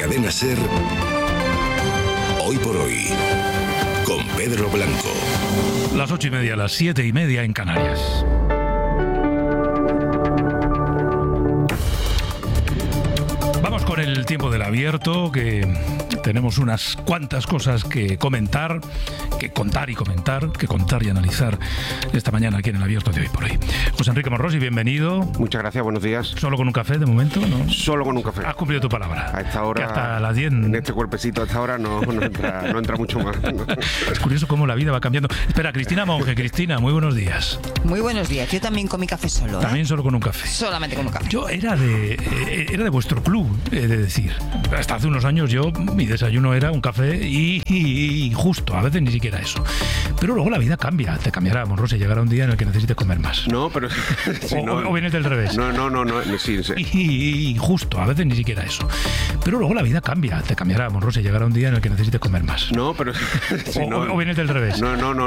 Cadena SER, Hoy por Hoy, con Pedro Blanco. Las 8:30, las 7:30 en Canarias. Vamos con el tiempo del abierto, que tenemos unas cuantas cosas que comentar, que contar y analizar esta mañana aquí en el abierto de Hoy por Hoy. José Enrique Morrosi, bienvenido. Muchas gracias, buenos días. ¿Solo con un café de momento? ¿No? Solo con un café. Has cumplido tu palabra. A esta hora, que hasta las 10... en este cuerpecito, a esta hora no entra mucho más. ¿No? Es curioso cómo la vida va cambiando. Espera, Cristina Monge. Cristina, muy buenos días. Muy buenos días. Yo también comí café solo. También solo con un café. Solamente con un café. Yo era de vuestro club, he de decir. Hasta hace unos años mi desayuno era un café y justo, a veces ni siquiera eso. Pero luego la vida cambia, te cambiará, Monrosi, llegará un día en el que necesites comer más. No, pero... sí, o vienes del revés. No, sí. Y justo, a veces ni siquiera eso. Pero luego la vida cambia, te cambiará, Monrosi, llegará un día en el que necesites comer más. No, pero... sí, o vienes del revés. No.